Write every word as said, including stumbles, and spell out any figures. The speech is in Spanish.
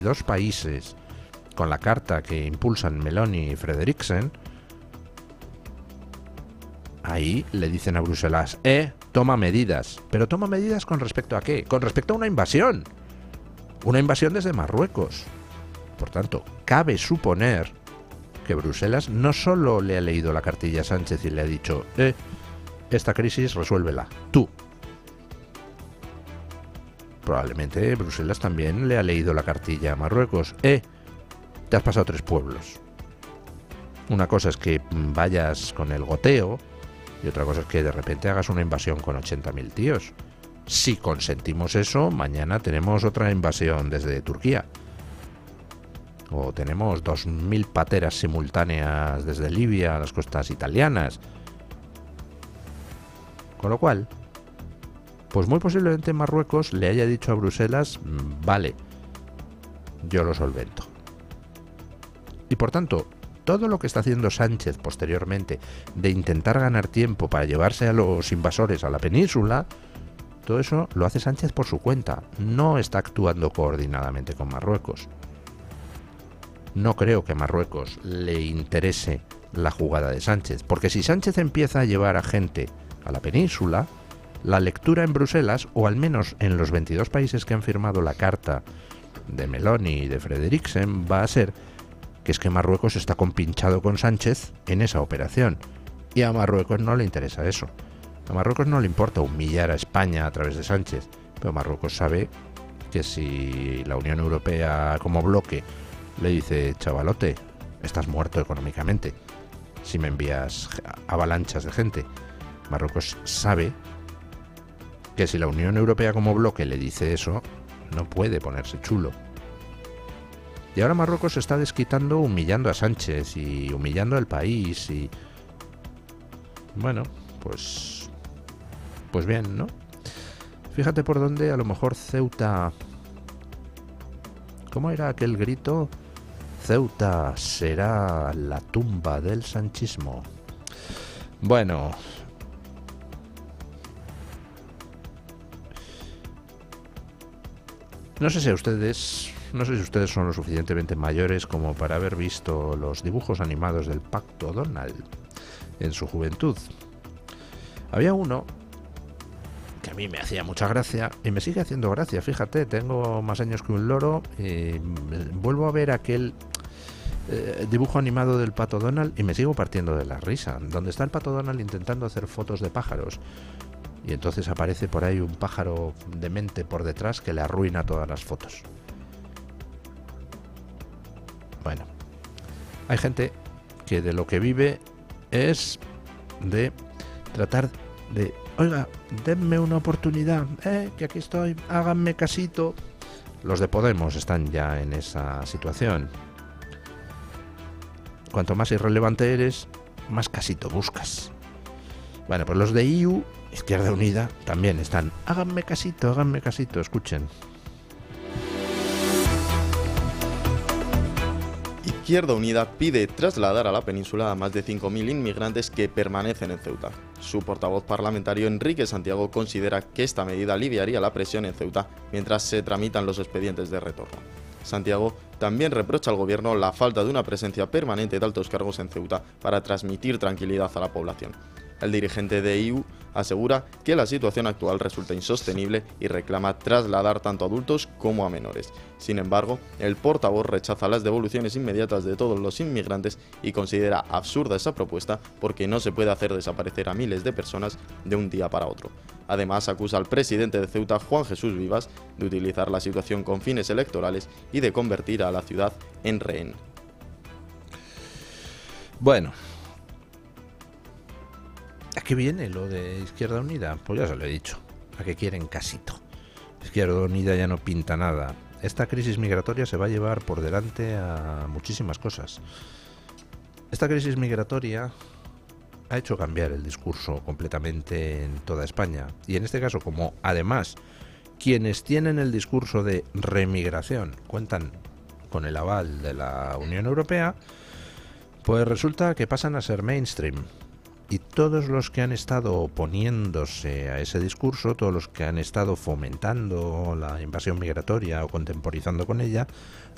dos países con la carta que impulsan Meloni y Frederiksen, ahí le dicen a Bruselas, eh, toma medidas. ¿Pero toma medidas con respecto a qué? Con respecto a una invasión. Una invasión desde Marruecos. Por tanto, cabe suponer que Bruselas no solo le ha leído la cartilla a Sánchez y le ha dicho, eh, esta crisis resuélvela, tú. Probablemente Bruselas también le ha leído la cartilla a Marruecos, eh, te has pasado tres pueblos. Una cosa es que vayas con el goteo y otra cosa es que de repente hagas una invasión con ochenta mil tíos. Si consentimos eso, mañana tenemos otra invasión desde Turquía. O tenemos dos mil pateras simultáneas desde Libia a las costas italianas. Con lo cual, pues muy posiblemente Marruecos le haya dicho a Bruselas, vale, yo lo solvento. Y por tanto, todo lo que está haciendo Sánchez posteriormente de intentar ganar tiempo para llevarse a los invasores a la península, todo eso lo hace Sánchez por su cuenta. No está actuando coordinadamente con Marruecos. No creo que a Marruecos le interese la jugada de Sánchez, porque si Sánchez empieza a llevar a gente a la península, la lectura en Bruselas, o al menos en los veintidós países que han firmado la carta de Meloni y de Frederiksen, va a ser que es que Marruecos está compinchado con Sánchez en esa operación. Y a Marruecos no le interesa eso. A Marruecos no le importa humillar a España a través de Sánchez, pero Marruecos sabe que si la Unión Europea como bloque le dice, chavalote, estás muerto económicamente si me envías avalanchas de gente, Marruecos sabe que si la Unión Europea como bloque le dice eso, no puede ponerse chulo. Y ahora Marruecos se está desquitando humillando a Sánchez y humillando al país y... Bueno, pues... Pues bien, ¿no? Fíjate por dónde a lo mejor Ceuta... ¿Cómo era aquel grito? Ceuta será la tumba del sanchismo. Bueno... No sé si a ustedes... No sé si ustedes son lo suficientemente mayores como para haber visto los dibujos animados del Pacto Donald en su juventud. Había uno que a mí me hacía mucha gracia y me sigue haciendo gracia, fíjate, tengo más años que un loro y vuelvo a ver aquel eh, dibujo animado del Pato Donald y me sigo partiendo de la risa, donde está el Pato Donald intentando hacer fotos de pájaros y entonces aparece por ahí un pájaro demente por detrás que le arruina todas las fotos. Bueno, hay gente que de lo que vive es de tratar de, oiga, denme una oportunidad, eh, que aquí estoy, háganme casito. Los de Podemos están ya en esa situación. Cuanto más irrelevante eres, más casito buscas. Bueno, pues los de I U, Izquierda Unida, también están, háganme casito, háganme casito, escuchen. Izquierda Unida pide trasladar a la península a más de cinco mil inmigrantes que permanecen en Ceuta. Su portavoz parlamentario Enrique Santiago considera que esta medida aliviaría la presión en Ceuta mientras se tramitan los expedientes de retorno. Santiago también reprocha al gobierno la falta de una presencia permanente de altos cargos en Ceuta para transmitir tranquilidad a la población. El dirigente de I U asegura que la situación actual resulta insostenible y reclama trasladar tanto a adultos como a menores. Sin embargo, el portavoz rechaza las devoluciones inmediatas de todos los inmigrantes y considera absurda esa propuesta porque no se puede hacer desaparecer a miles de personas de un día para otro. Además, acusa al presidente de Ceuta, Juan Jesús Vivas, de utilizar la situación con fines electorales y de convertir a la ciudad en rehén. Bueno, ¿a qué viene lo de Izquierda Unida? Pues ya se lo he dicho, a que quieren casito. Izquierda Unida ya no pinta nada. Esta crisis migratoria se va a llevar por delante a muchísimas cosas. Esta crisis migratoria ha hecho cambiar el discurso completamente en toda España. Y en este caso, como además quienes tienen el discurso de remigración cuentan con el aval de la Unión Europea, pues resulta que pasan a ser mainstream. Y todos los que han estado oponiéndose a ese discurso, todos los que han estado fomentando la invasión migratoria o contemporizando con ella,